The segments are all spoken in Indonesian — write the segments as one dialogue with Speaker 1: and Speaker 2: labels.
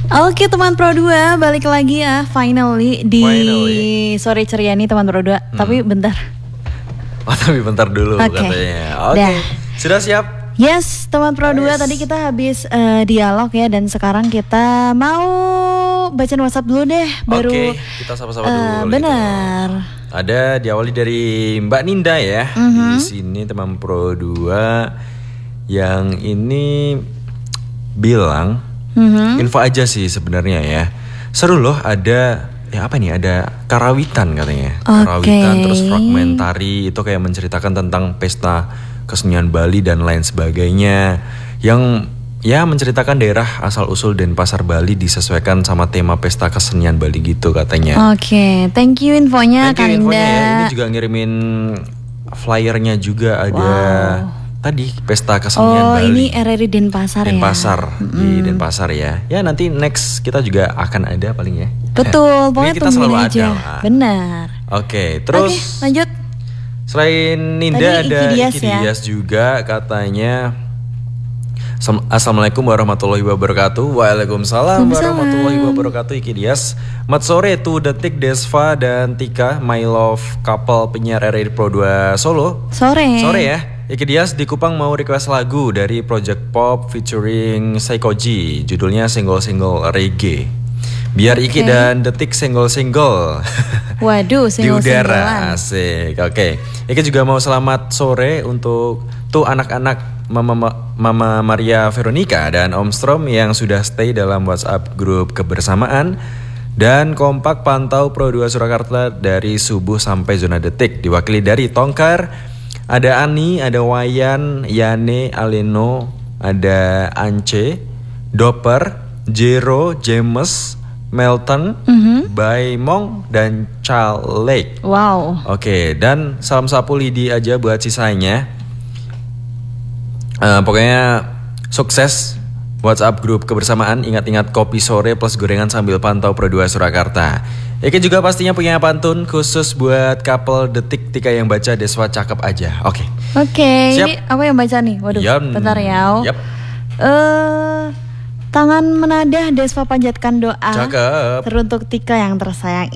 Speaker 1: Oke teman Pro 2, balik lagi ya finally di Sore Ceria nih teman Pro 2. Tapi bentar.
Speaker 2: Oh tapi bentar dulu katanya. Oke. Sudah siap?
Speaker 1: Yes, teman Pro 2 tadi kita habis dialog ya. Dan sekarang kita mau bacain WhatsApp dulu deh. Baru
Speaker 2: kita sapa-sapa dulu.
Speaker 1: Benar.
Speaker 2: Ada diawali dari Mbak Ninda ya. Di sini teman Pro 2 yang ini bilang info aja sih sebenarnya ya. Seru loh, ada ya apa nih, ada karawitan katanya. Karawitan terus fragmentari, itu kayak menceritakan tentang pesta kesenian Bali dan lain sebagainya. Yang ya menceritakan daerah asal usul Denpasar Bali disesuaikan sama tema pesta kesenian Bali gitu katanya.
Speaker 1: Oke, thank you infonya Kak Ninda.
Speaker 2: Ya. Ini juga ngirimin flyernya juga ada. Tadi pesta kesenian Bali.
Speaker 1: Oh ini RRI Denpasar ya.
Speaker 2: Di Denpasar ya. Ya nanti next kita juga akan ada paling ya.
Speaker 1: Betul, pokoknya
Speaker 2: kita selalu
Speaker 1: aja. Benar.
Speaker 2: Oke, terus
Speaker 1: lanjut.
Speaker 2: Selain Ninda
Speaker 1: tadi
Speaker 2: ada
Speaker 1: Iki
Speaker 2: Dias juga katanya. Assalamualaikum warahmatullahi wabarakatuh. Waalaikumsalam warahmatullahi wabarakatuh. Iki Dias. Mat sore tuh Detik, Desva dan Tika, my love couple penyiar RRI Pro 2 Solo. Sore ya. Iki Dias di Kupang mau request lagu dari Project Pop featuring Saikoji. Judulnya single-single reggae. Biar Iki dan Detik single-single.
Speaker 1: Waduh,
Speaker 2: di udara. Asik. Oke. Iki juga mau selamat sore untuk tuh anak-anak Mama Maria Veronica dan Om Strom yang sudah stay dalam WhatsApp grup kebersamaan dan kompak pantau Pro 2 Surakarta dari subuh sampai zona detik. Diwakili dari Tongkar. Ada Ani, ada Wayan, Yane, Aleno, ada Ance, Doper, Jero, James, Melton, Baimong, dan Charles.
Speaker 1: Wow.
Speaker 2: Oke, dan salam sapu lidi aja buat sisanya. Pokoknya sukses WhatsApp grup kebersamaan. Ingat-ingat kopi sore plus gorengan sambil pantau Pro 2 Surakarta. Eke juga pastinya punya pantun khusus buat couple Detik, Tika yang baca, Deswa cakep aja. Oke.
Speaker 1: Ini apa yang baca nih? Waduh, bentar ya. Tangan menadah, Deswa panjatkan doa.
Speaker 2: Cakep.
Speaker 1: Teruntuk Tika yang tersayang.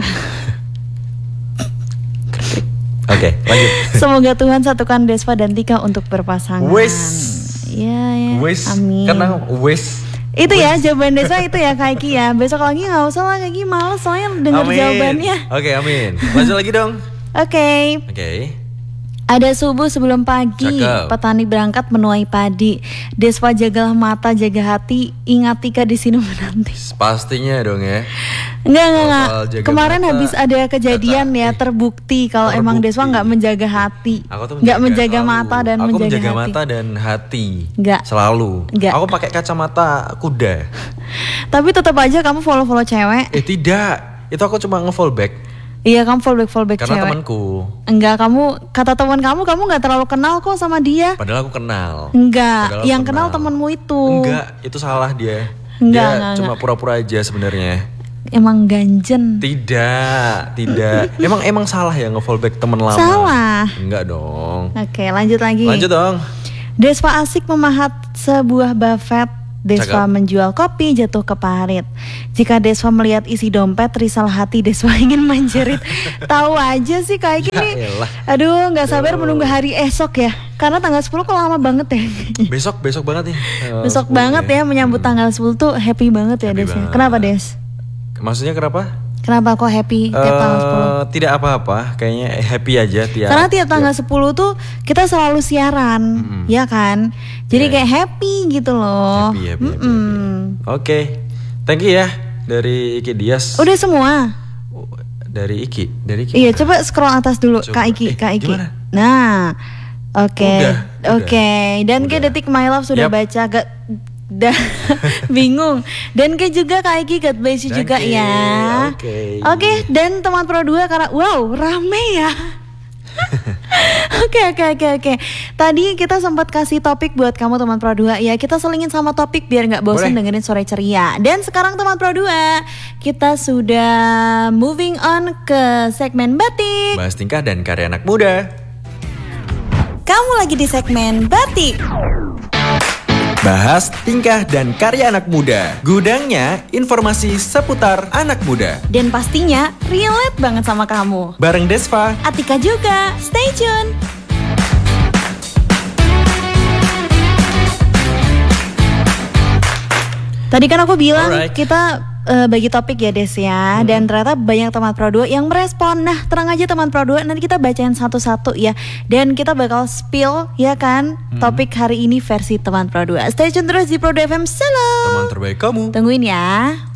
Speaker 2: Oke, lanjut.
Speaker 1: Semoga Tuhan satukan Desva dan Tika untuk berpasangan. Ya. Amin.
Speaker 2: Karena
Speaker 1: itu ya jawaban Desva itu ya Kak Iki ya. Besok lagi nggak usah lah Kak Iki, males soalnya dengar jawabannya.
Speaker 2: Oke, amin. Lanjut lagi dong.
Speaker 1: Oke. Ada subuh sebelum pagi, petani berangkat menuai padi. Desva jagalah mata, jaga hati, ingat Tika di sini menanti.
Speaker 2: Pastinya dong ya.
Speaker 1: Enggak. Kemarin mata, habis ada kejadian ya terbukti kalau emang Desva nggak menjaga hati, nggak menjaga mata dan
Speaker 2: aku
Speaker 1: menjaga
Speaker 2: menjaga
Speaker 1: hati.
Speaker 2: mata dan hati.
Speaker 1: Nggak.
Speaker 2: Selalu.
Speaker 1: Nggak.
Speaker 2: Aku pakai kacamata kuda.
Speaker 1: Tapi tetap aja kamu follow cewek.
Speaker 2: Tidak. Itu aku cuma nge-follow back.
Speaker 1: Iya, kamu follow back
Speaker 2: karena
Speaker 1: cewek.
Speaker 2: Temanku.
Speaker 1: Enggak, kata teman kamu nggak terlalu kenal kok sama dia.
Speaker 2: Padahal aku kenal.
Speaker 1: Enggak, yang kenal temanmu itu.
Speaker 2: Enggak, itu salah dia.
Speaker 1: Enggak,
Speaker 2: cuma pura-pura aja sebenarnya.
Speaker 1: Emang ganjen.
Speaker 2: Tidak. Emang salah ya nge-follow back teman lama.
Speaker 1: Salah.
Speaker 2: Enggak dong.
Speaker 1: Oke, lanjut lagi.
Speaker 2: Lanjut dong.
Speaker 1: Desva asik memahat sebuah buffet. Desva menjual kopi jatuh ke parit. Jika Desva melihat isi dompet, risal hati Desva ingin menjerit. Tahu aja sih kayak gini. Aduh, nggak sabar menunggu hari esok ya. Karena tanggal 10 kok lama banget ya.
Speaker 2: Besok banget nih.
Speaker 1: Besok banget ya menyambut tanggal 10 tuh happy banget ya Des. Kenapa Des?
Speaker 2: Maksudnya kenapa?
Speaker 1: Kenapa kok happy tiap tanggal 10?
Speaker 2: Tidak apa-apa, kayaknya happy aja tiap.
Speaker 1: Karena tiap tanggal 10 tuh kita selalu siaran, ya kan? Jadi kayak happy gitu loh.
Speaker 2: Happy. Oke. Thank you ya dari Iki Dias.
Speaker 1: Udah semua?
Speaker 2: Dari Iki.
Speaker 1: Iya, coba scroll atas dulu Kak Iki. Gimana? Nah, oke. Dan ke Detik My Love sudah baca bingung. Dan ke juga Kak Iki, God bless you juga ya. Oke, dan teman Pro 2 karena wow, rame ya. Oke. Tadi kita sempat kasih topik buat kamu teman Pro 2 ya. Kita selingin sama topik biar gak bosan dengerin Sore Ceria. Dan sekarang teman Pro 2, kita sudah moving on ke segmen batik.
Speaker 2: Bahas tingkah dan karya anak muda.
Speaker 1: Kamu lagi di segmen batik.
Speaker 2: Bahas tingkah dan karya anak muda. Gudangnya informasi seputar anak muda.
Speaker 1: Dan pastinya relate banget sama kamu.
Speaker 2: Bareng Desva,
Speaker 1: Atika juga. Stay tune. Tadi kan aku bilang kita bagi topik ya Des ya. Dan ternyata banyak teman Pro 2 yang merespon. Nah tenang aja teman Pro 2, nanti kita bacain satu-satu ya. Dan kita bakal spill ya kan topik hari ini versi teman Pro 2. Stay tune terus di Pro 2 FM. Salam.
Speaker 2: teman terbaik kamu.
Speaker 1: Tungguin ya.